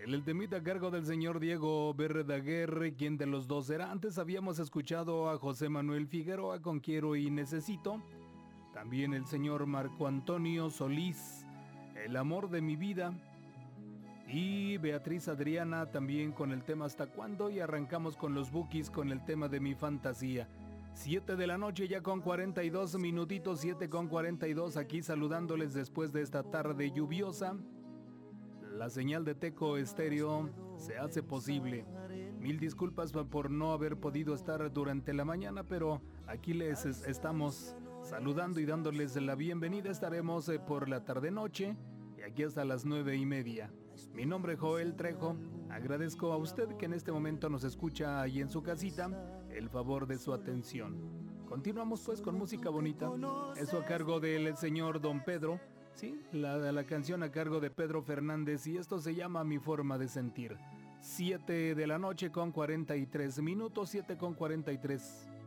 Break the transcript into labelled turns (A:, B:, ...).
A: El temita a cargo del señor Diego Verdaguer, ¿quién de los dos será? Antes habíamos escuchado a José Manuel Figueroa con Quiero y Necesito. También el señor Marco Antonio Solís, El amor de mi vida. Y Beatriz Adriana también con el tema Hasta cuándo. Y arrancamos con los Bukis con el tema de Mi fantasía. 7 de la noche ya con 42 minutitos, 7 con 42, aquí saludándoles después de esta tarde lluviosa. La señal de Teco Estéreo se hace posible. Mil disculpas por no haber podido estar durante la mañana, pero aquí les estamos saludando y dándoles la bienvenida. Estaremos por la tarde-noche y aquí hasta las 9:30. Mi nombre es Joel Trejo. Agradezco a usted que en este momento nos escucha ahí en su casita el favor de su atención. Continuamos pues con música bonita. Eso a cargo del señor Don Pedro. Sí, la canción a cargo de Pedro Fernández y esto se llama Mi forma de sentir. 7 de la noche con 43 minutos, 7 con 43.